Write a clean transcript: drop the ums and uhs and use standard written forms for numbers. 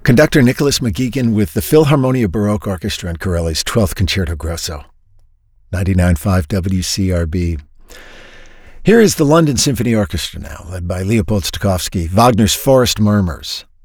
Conductor Nicholas McGeegan with the Philharmonia Baroque Orchestra and Corelli's 12th Concerto Grosso. 99.5 WCRB. Here is the London Symphony Orchestra now, led by Leopold Stokowski, Wagner's Forest Murmurs.